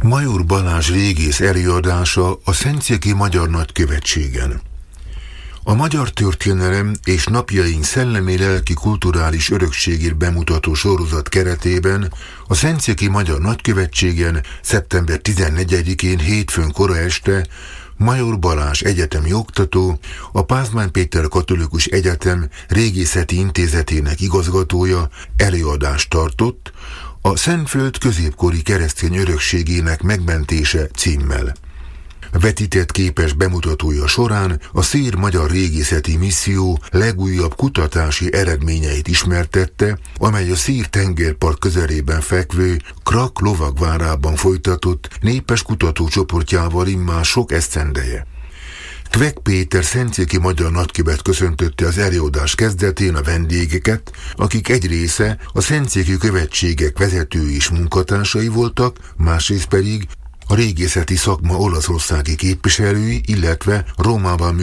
Major Balázs régész előadása a Szentszéki Magyar Nagykövetségen. A magyar történelem és napjaink szellemi-lelki kulturális örökségét bemutató sorozat keretében a Szentszéki Magyar Nagykövetségen szeptember 14-én hétfőn kora este Major Balázs egyetemi oktató, a Pázmány Péter Katolikus Egyetem Régészeti Intézetének igazgatója előadást tartott a Szentföld középkori keresztény örökségének megmentése címmel. Vetített képes bemutatója során a Szér Magyar Régészeti Misszió legújabb kutatási eredményeit ismertette, amely a Szér tengerpart közelében fekvő Krak lovagvárában folytatott népes kutatócsoportjával immár sok esztendeje. Kvek Péter szentszéki magyar nagykövet köszöntötte az előadás kezdetén a vendégeket, akik egy része a szentszéki követségek vezetői és munkatársai voltak, másrészt pedig a régészeti szakma olaszországi képviselői, illetve Rómában